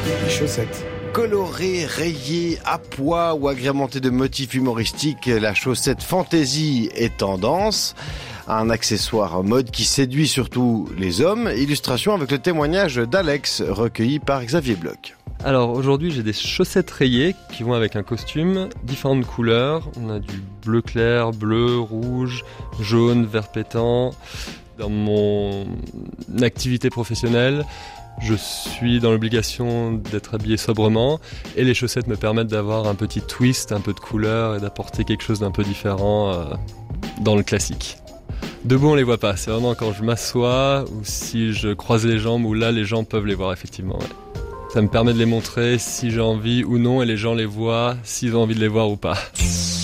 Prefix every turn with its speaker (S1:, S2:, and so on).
S1: Les chaussettes.
S2: Colorée, rayée, à pois ou agrémentée de motifs humoristiques, la chaussette fantaisie est tendance. Un accessoire mode qui séduit surtout les hommes. Illustration avec le témoignage d'Alex, recueilli par Xavier Bloch.
S3: Alors aujourd'hui j'ai des chaussettes rayées qui vont avec un costume, différentes couleurs. On a du bleu clair, bleu, rouge, jaune, vert pétant. Dans mon activité professionnelle, je suis dans l'obligation d'être habillé sobrement et les chaussettes me permettent d'avoir un petit twist, un peu de couleur et d'apporter quelque chose d'un peu différent dans le classique. Debout on les voit pas, c'est vraiment quand je m'assois ou si je croise les jambes où là les gens peuvent les voir effectivement. Ouais. Ça me permet de les montrer si j'ai envie ou non et les gens les voient s'ils ont envie de les voir ou pas.